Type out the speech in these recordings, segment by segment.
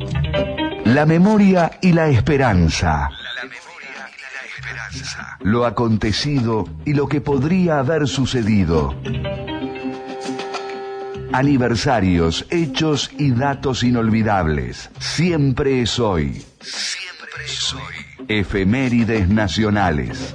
La memoria y la esperanza. Lo acontecido y lo que podría haber sucedido. Aniversarios, hechos y datos inolvidables. Siempre es hoy. Siempre es hoy. Efemérides nacionales.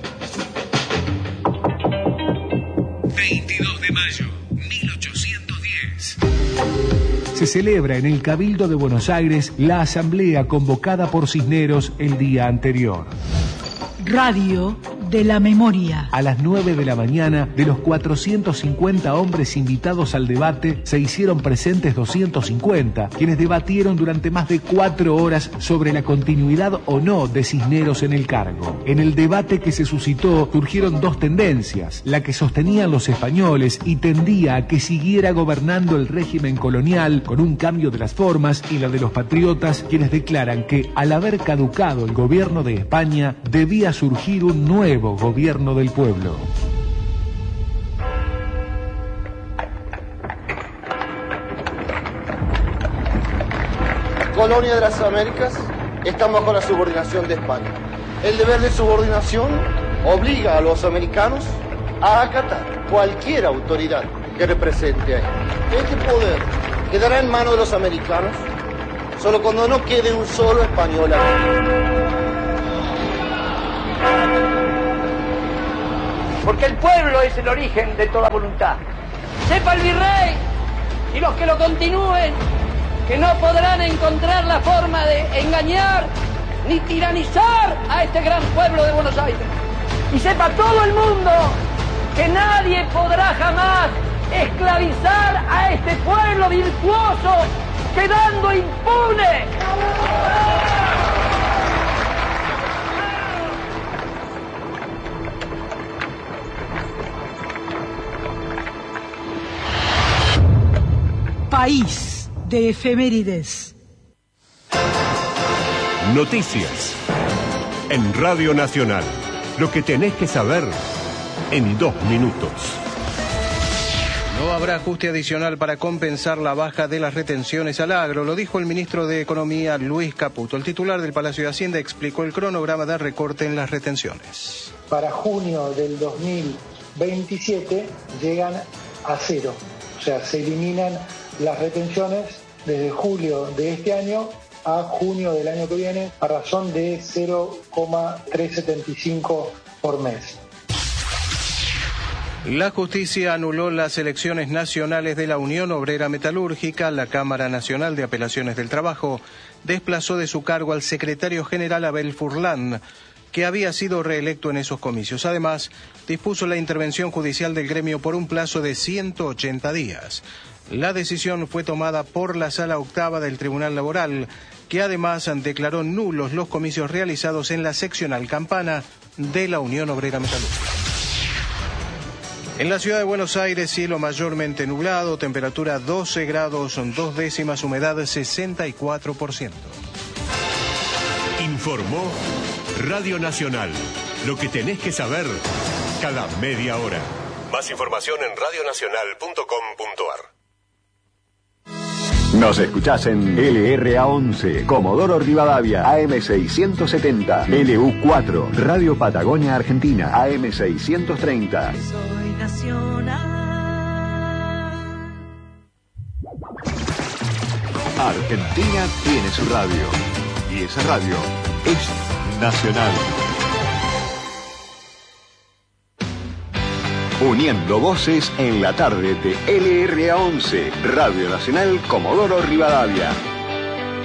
22 de mayo, 1810. Se celebra en el Cabildo de Buenos Aires la asamblea convocada por Cisneros el día anterior. Radio de la Memoria. A las 9 de la mañana, de los 450 hombres invitados al debate, se hicieron presentes 250, quienes debatieron durante más de 4 horas sobre la continuidad o no de Cisneros en el cargo. En el debate que se suscitó surgieron dos tendencias: la que sostenían los españoles y tendía a que siguiera gobernando el régimen colonial con un cambio de las formas, y la de los patriotas, quienes declaran que al haber caducado el gobierno de España debía surgir un nuevo gobierno del pueblo. Colonia de las Américas está bajo la subordinación de España. El deber de subordinación obliga a los americanos a acatar cualquier autoridad que represente a ellos. Este poder quedará en manos de los americanos solo cuando no quede un solo español aquí. Porque el pueblo es el origen de toda voluntad. Sepa el virrey y los que lo continúen que no podrán encontrar la forma de engañar ni tiranizar a este gran pueblo de Buenos Aires. Y sepa todo el mundo que nadie podrá jamás esclavizar a este pueblo virtuoso quedando impune. País de efemérides. Noticias en Radio Nacional. Lo que tenés que saber en 2 minutos. No habrá ajuste adicional para compensar la baja de las retenciones al agro, lo dijo el ministro de Economía, Luis Caputo. El titular del Palacio de Hacienda explicó el cronograma de recorte en las retenciones. Para junio del 2027 llegan a 0, o sea, se eliminan las retenciones desde julio de este año a junio del año que viene a razón de 0,375 por mes. La justicia anuló las elecciones nacionales de la Unión Obrera Metalúrgica. La Cámara Nacional de Apelaciones del Trabajo desplazó de su cargo al secretario general Abel Furlan, que había sido reelecto en esos comicios. Además, dispuso la intervención judicial del gremio por un plazo de 180 días. La decisión fue tomada por la Sala Octava del Tribunal Laboral, que además declaró nulos los comicios realizados en la seccional Campana de la Unión Obrera Metalúrgica. En la ciudad de Buenos Aires, cielo mayormente nublado, temperatura 12 grados, 2 décimas, humedad 64%. Informó Radio Nacional. Lo que tenés que saber cada media hora. Más información en radionacional.com.ar. Nos escuchás en LRA11, Comodoro Rivadavia, AM670, LU4, Radio Patagonia Argentina, AM630. Soy nacional. Argentina tiene su radio, y esa radio es nacional. Uniendo voces en la tarde de LRA11, Radio Nacional Comodoro Rivadavia.